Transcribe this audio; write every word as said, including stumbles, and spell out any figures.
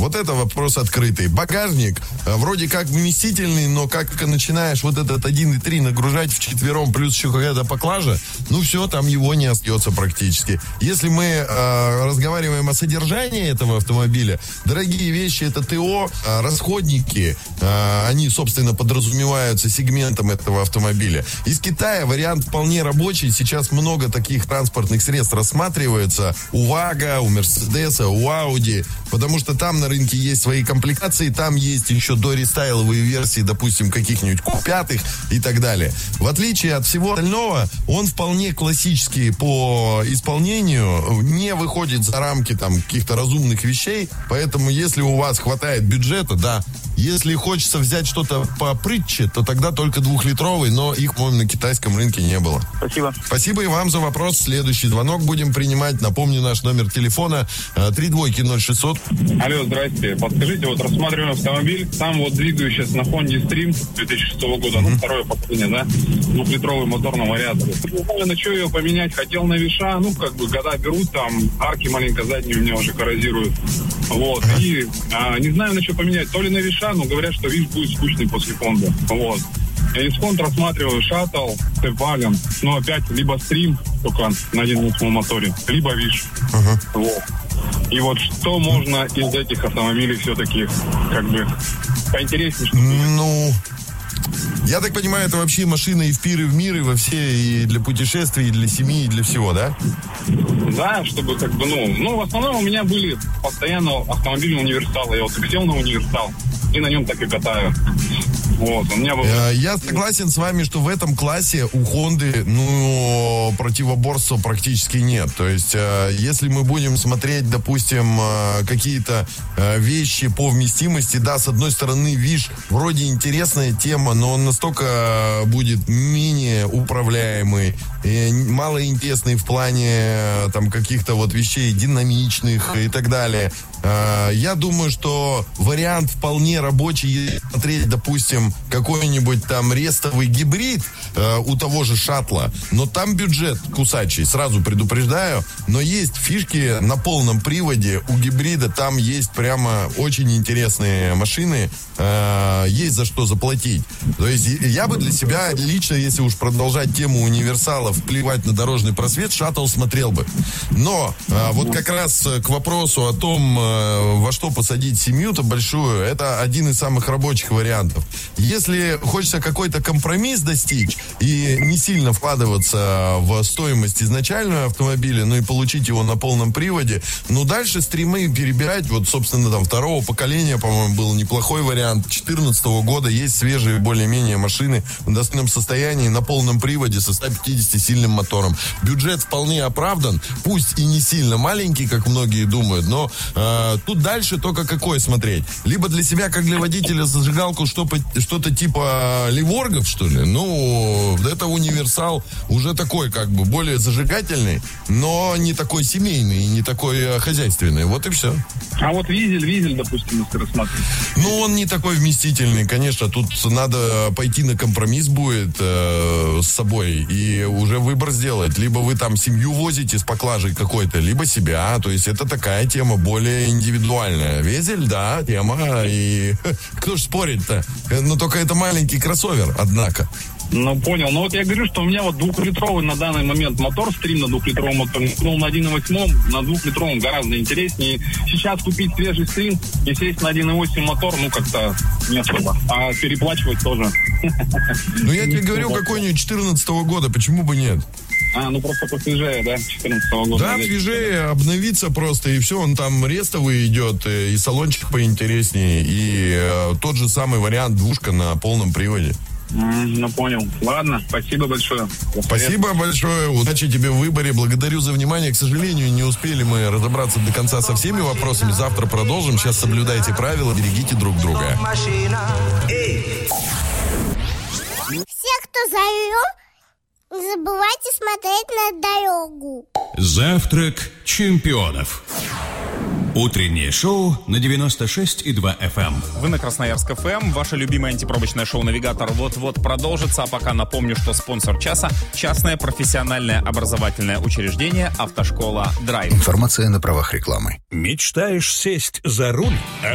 Вот это вопрос открытый. Багажник э, вроде как вместительный, но как только начинаешь вот этот один и три нагружать вчетвером, плюс еще какая-то поклажа, ну все, там его не остается практически. Если мы э, разговариваем о содержании этого автомобиля, дорогие вещи, это ТО, э, расходники, э, они, собственно, подразумеваются сегментом этого автомобиля. Из Китая вариант вполне рабочий. Сейчас много таких транспортных средств рассматривается. У ВАГа, у Мерседеса, у Ауди. Потому что там на рынке есть свои комплектации. Там есть еще дорестайловые версии, допустим, каких-нибудь Q пять и так далее. В отличие от всего остального, он вполне классический по исполнению. Не выходит за рамки там каких-то разумных вещей. Поэтому, если у вас хватает бюджета, да. Если хочется взять что-то по прытче, то тогда только двухлитровый, но их, по-моему, на китайском рынке не было. Спасибо. Спасибо и вам за вопрос. Следующий звонок будем принимать. Напомню, наш номер телефона три двойки ноль шестьсот. Алло, здрасте. Подскажите, вот рассматриваем автомобиль. Там вот двигающийся на Honda Stream две тысячи шестого года, mm-hmm. ну, второе поколение, да? Двухлитровый мотор на вариаторе. Не знаю, на что ее поменять. Хотел на Виша, ну, как бы, года берут, там, арки маленько задние у меня уже коррозируют. Вот. Uh-huh. И а, не знаю, на что поменять. То ли на Виша, но говорят, что Виш будет скучный после Honda. Вот. Я из Honda рассматриваю шаттл, Степваген, но опять либо Стрим, только на один восьмом моторе, либо Виш. Uh-huh. Вот. И вот что можно из этих автомобилей все-таки, как бы, поинтереснее, что Ну... Я так понимаю, это вообще машина и в пир, и в мир, и во все, и для путешествий, и для семьи, и для всего, да? Да, чтобы как бы, ну, ну, в основном у меня были постоянно автомобили универсалы. Я вот сел на универсал и на нем так и катаю. Вот, у меня был... Я согласен с вами, что в этом классе у Хонды, ну, противоборства практически нет. То есть, если мы будем смотреть, допустим, какие-то вещи по вместимости, да, с одной стороны, Виш вроде интересная тема, но он настолько будет менее управляемый, малоинтересный в плане там каких-то вот вещей динамичных и так далее. Я думаю, что вариант вполне рабочий, смотреть, допустим, какой-нибудь там рестовый гибрид э, у того же шаттла, но там бюджет кусачий, сразу предупреждаю, но есть фишки на полном приводе у гибрида, там есть прямо очень интересные машины, э, есть за что заплатить. То есть я бы для себя лично, если уж продолжать тему универсалов, плевать на дорожный просвет, шаттл смотрел бы. Но э, вот как раз к вопросу о том, э, во что посадить семью-то большую, это один из самых рабочих вариантов. Если хочется какой-то компромисс достичь и не сильно вкладываться в стоимость изначального автомобиля, ну и получить его на полном приводе, ну дальше стримы перебирать, вот, собственно, там второго поколения, по-моему, был неплохой вариант, четырнадцатого года есть свежие более-менее машины в достойном состоянии на полном приводе со ста пятидесятисильным мотором. Бюджет вполне оправдан, пусть и не сильно маленький, как многие думают, но э, тут дальше только какой смотреть. Либо для себя, как для водителя, зажигалку, что что-то типа Ливоргов, что ли. Ну, это универсал уже такой, как бы, более зажигательный, но не такой семейный, не такой хозяйственный. Вот и все. А вот Визель, Визель, допустим, если рассматривать. Ну, он не такой вместительный, конечно. Тут надо пойти на компромисс будет э, с собой и уже выбор сделать. Либо вы там семью возите с поклажей какой-то, либо себя. То есть это такая тема более индивидуальная. Визель, да, тема. И кто ж спорит-то? Но только это маленький кроссовер, однако. Ну, понял. Ну, вот я говорю, что у меня вот двухлитровый на данный момент мотор, Стрим на двухлитровом моторе, ну, на один и восемь, на двухлитровом гораздо интереснее. Сейчас купить свежий Стрим и сесть на один и восемь мотор, ну, как-то не особо. А переплачивать тоже. Ну, я тебе говорю, какой-нибудь четырнадцатого года, почему бы нет? А, ну просто посвежее, да, четырнадцатого года. Да, свежее, обновиться просто, и все, он там рестовый идет, и салончик поинтереснее, и э, тот же самый вариант двушка на полном приводе. Mm, ну, понял. Ладно, спасибо большое. Спасибо большое, удачи тебе в выборе, благодарю за внимание. К сожалению, не успели мы разобраться до конца со всеми вопросами, завтра продолжим. Сейчас соблюдайте правила, берегите друг друга. Все, кто зовет, не забывайте смотреть на дорогу. Завтрак чемпионов. Утреннее шоу на девяносто шесть и два эф эм. Вы на Красноярск эф эм. Ваше любимое антипробочное шоу «Навигатор» вот-вот продолжится. А пока напомню, что спонсор часа – частное профессиональное образовательное учреждение «Автошкола Драйв». Информация на правах рекламы. Мечтаешь сесть за руль?